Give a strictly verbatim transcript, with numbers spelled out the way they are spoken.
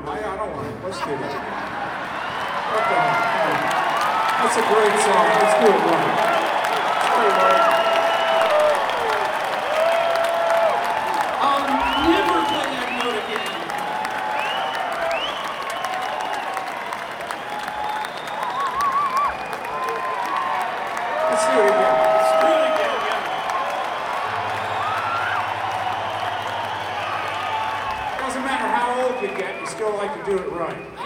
want it. I, I don't want it. Let's do that. What the hell? That's a great song. Let's do it right. Let's do it right. I'll never play that note again. Let's do it again. Let's do it again, yeah. Doesn't matter how old you get, you still like to do it right.